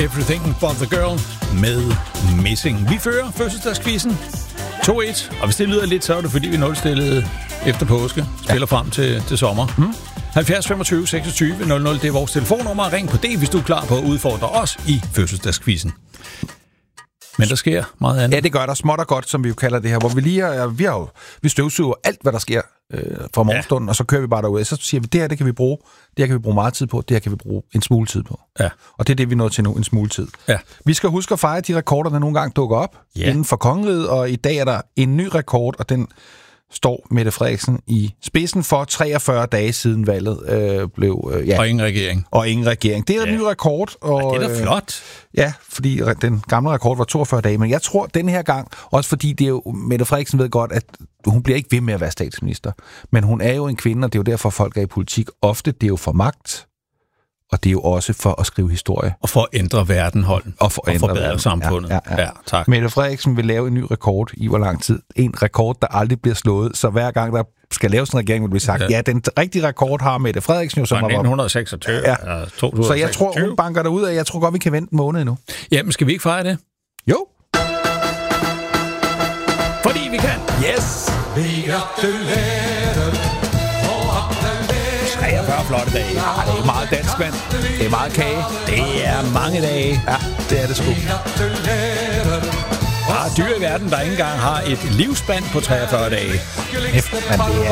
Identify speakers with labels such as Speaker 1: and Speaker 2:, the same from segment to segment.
Speaker 1: Everything But The Girl med Missing. Vi fører fødselsdagskvisten 2-1, og hvis det lyder lidt, så er det fordi vi nulstillede efter påske. Spiller frem til sommer. 70 25 26 00, det er vores telefonnummer. Ring på det, hvis du er klar på at udfordre os i fødselsdagskvisten. Men der sker meget andet.
Speaker 2: Ja, det gør der småt og godt, som vi jo kalder det her, hvor vi støvsuger alt, hvad der sker fra morgenstunden, og så kører vi bare derud. Så siger vi, det her, det kan vi bruge. Det her kan vi bruge meget tid på. Det her kan vi bruge en smule tid på.
Speaker 1: Ja.
Speaker 2: Og det er det, vi er nået til nu, en smule tid.
Speaker 1: Ja.
Speaker 2: Vi skal huske at fejre de rekorder, der nogle gange dukker op inden for kongeriget, og i dag er der en ny rekord, og den står Mette Frederiksen i spidsen for 43 dage siden valget blev...
Speaker 1: Og ingen regering.
Speaker 2: Og ingen regering. Det er en ny rekord. Og,
Speaker 1: det er da flot.
Speaker 2: Ja, fordi den gamle rekord var 42 dage, men jeg tror den her gang, også fordi det er jo, Mette Frederiksen ved godt, at hun bliver ikke ved med at være statsminister, men hun er jo en kvinde, og det er jo derfor, folk er i politik. Ofte det er jo for magt, og det er jo også for at skrive historie.
Speaker 1: Og for at ændre verdenholden. Og for at forbedre samfundet.
Speaker 2: Ja,
Speaker 1: tak.
Speaker 2: Mette Frederiksen vil lave en ny rekord i hvor lang tid. En rekord, der aldrig bliver slået. Så hver gang der skal laves en regering, vil blive sagt, den rigtige rekord har Mette Frederiksen jo. Som
Speaker 1: 1926.
Speaker 2: Ja. 2026. Så jeg tror, hun banker derud af. Jeg tror godt, vi kan vente en måned endnu.
Speaker 1: Ja, men skal vi ikke fejre det?
Speaker 2: Jo.
Speaker 1: Fordi vi kan.
Speaker 2: Yes.
Speaker 3: Vi gratulerer.
Speaker 1: 43 flotte dage.
Speaker 2: Ja, det er meget dansk, mand. Det er meget kage.
Speaker 1: Det er mange dage.
Speaker 2: Ja, det er det sgu.
Speaker 1: Der er dyr i verden, der ikke engang har et livsspand på 43 dage.
Speaker 2: Men det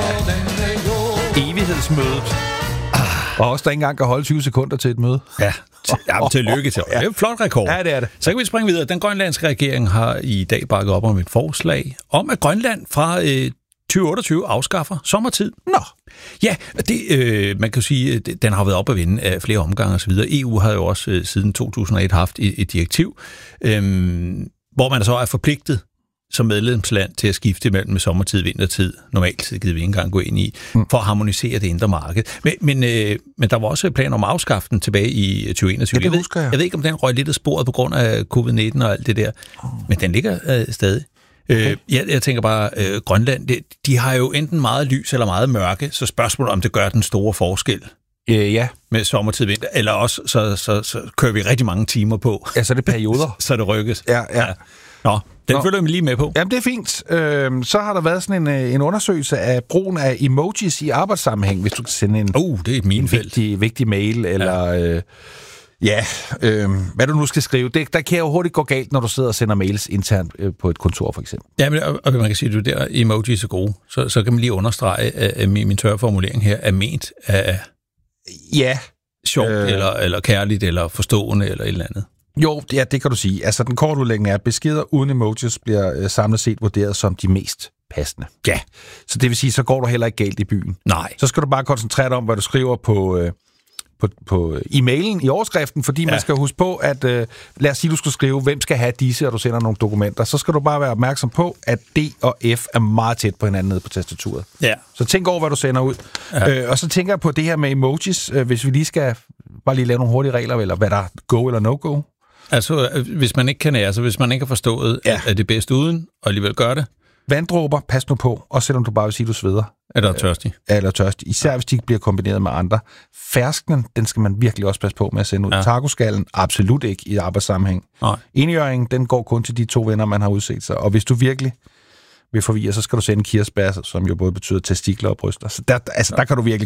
Speaker 2: er evighedsmødet. Og også der ikke engang kan holde 20 sekunder til et møde.
Speaker 1: Ja, tillykke til. Det er en flot rekord.
Speaker 2: Ja, det er det.
Speaker 1: Så kan vi springe videre. Den grønlandske regering har i dag bakket op om et forslag om, at Grønland fra 2028 afskaffer sommertid.
Speaker 2: Nå.
Speaker 1: Ja, det, man kan sige, den har været op at vinde af flere omgange osv. EU har jo også siden 2001 haft et direktiv, hvor man så er forpligtet som medlemsland til at skifte mellem sommertid og vintertid. Normalt gider vi ikke engang gå ind i, for at harmonisere det indre marked. Men der var også planer om at afskaffe den tilbage i 2021.
Speaker 2: Ja, det husker jeg.
Speaker 1: Jeg ved ikke, om den røg lidt af sporet på grund af covid-19 og alt det der, men den ligger stadig. Okay. Jeg tænker bare, Grønland, de har jo enten meget lys eller meget mørke, så spørgsmålet om det gør den store forskel.
Speaker 2: Ja.
Speaker 1: Med sommertid vinter, eller også så kører vi rigtig mange timer på.
Speaker 2: Ja, så er det perioder.
Speaker 1: så det rykkes.
Speaker 2: Ja.
Speaker 1: Nå, den følger vi lige med på.
Speaker 2: Jamen, det er fint. Så har der været sådan en undersøgelse af brugen af emojis i arbejdssammenhæng, hvis du kan sende en
Speaker 1: det er et minefelt.
Speaker 2: Vigtig mail, eller... hvad du nu skal skrive. Der kan jo hurtigt gå galt, når du sidder og sender mails internt på et kontor, for eksempel.
Speaker 1: Ja, men, og man kan sige, at der emojis er gode. Så kan man lige understrege, at min tørre formulering her er ment af sjovt, eller kærligt, eller forstående, eller et eller andet.
Speaker 2: Jo, det kan du sige. Altså, den korte udlægning er, at beskeder uden emojis bliver samlet set vurderet som de mest passende.
Speaker 1: Ja.
Speaker 2: Så det vil sige, så går du heller ikke galt i byen.
Speaker 1: Nej.
Speaker 2: Så skal du bare koncentrere dig om, hvad du skriver på e-mailen i overskriften, fordi man skal huske på, at lad os sige, du skal skrive, hvem skal have disse, og du sender nogle dokumenter. Så skal du bare være opmærksom på, at D og F er meget tæt på hinanden nede på tastaturet.
Speaker 1: Ja.
Speaker 2: Så tænk over, hvad du sender ud. Ja. Og så tænker jeg på det her med emojis, hvis vi lige skal bare lige lave nogle hurtige regler, eller hvad der er go eller no-go.
Speaker 1: Altså, hvis man ikke kan nære, hvis man ikke har forstået, at det er bedst uden, og alligevel gør det.
Speaker 2: Vanddråber, pas nu på, også selvom du bare vil sige, du sveder.
Speaker 1: Eller tørstig.
Speaker 2: Eller tørstig. Især hvis de ikke bliver kombineret med andre. Fersknen, den skal man virkelig også passe på med at sende ud. Tacoskallen, absolut ikke i arbejdssammenhæng. Enhjørningen, den går kun til de 2 venner, man har udset sig. Og hvis du virkelig vil forvirre, så skal du sende kirsebær, som jo både betyder testikler og bryster. Så der kan du virkelig